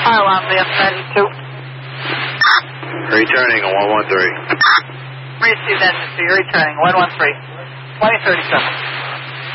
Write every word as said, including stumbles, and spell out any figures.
Pylon V F ninety-two. Returning on one one three. Received engine two, returning one one three. twenty thirty-seven.